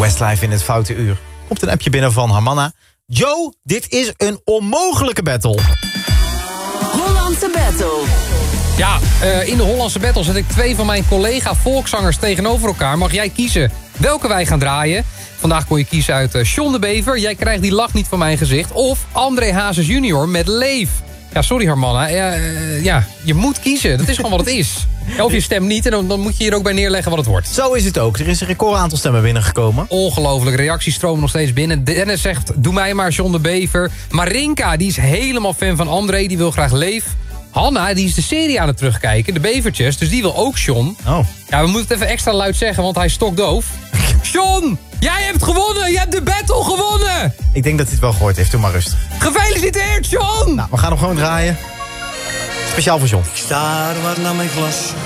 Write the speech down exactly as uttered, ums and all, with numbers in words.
Westlife in het foute uur. Komt een appje binnen van Hamanna. Joe, dit is een onmogelijke battle. Hollandse Battle. Ja, uh, in de Hollandse Battle zet ik twee van mijn collega-volkszangers tegenover elkaar. Mag jij kiezen welke wij gaan draaien? Vandaag kon je kiezen uit uh, John de Bever. Jij krijgt die lach niet van mijn gezicht. Of André Hazes junior met Leef. Ja, sorry Harmanna. Ja, uh, ja, je moet kiezen. Dat is gewoon wat het is. Ja, of je stemt niet en dan, dan moet je hier ook bij neerleggen wat het wordt. Zo is het ook. Er is een record aantal stemmen binnengekomen. Ongelooflijk. Reacties stromen nog steeds binnen. Dennis zegt, doe mij maar John de Bever. Marinka, die is helemaal fan van André. Die wil graag Leef. Hanna, die is de serie aan het terugkijken. De Bevertjes. Dus die wil ook John. Oh. Ja, we moeten het even extra luid zeggen, want hij is stokdoof. John, jij hebt gewonnen. Je hebt de battle gewonnen. Ik denk dat hij het wel gehoord heeft. Doe maar rustig. Gefeliciteerd, John. Nou, we gaan hem gewoon draaien. Speciaal voor John. Ik sta waar naar mijn glas.